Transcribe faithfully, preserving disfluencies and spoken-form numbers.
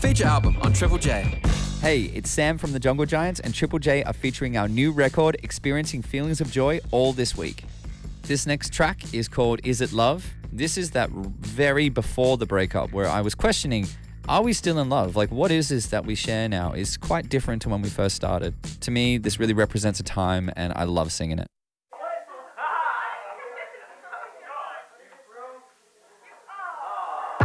feature album on Triple J. Hey, it's Sam from the Jungle Giants, and Triple J are featuring our new record, Experiencing Feelings of Joy, all this week. This next track is called Is It Love? This is that very before the breakup where I was questioning, are we still in love? Like, what is this that we share now? Is quite different to when we first started. To me, this really represents a time, and I love singing it.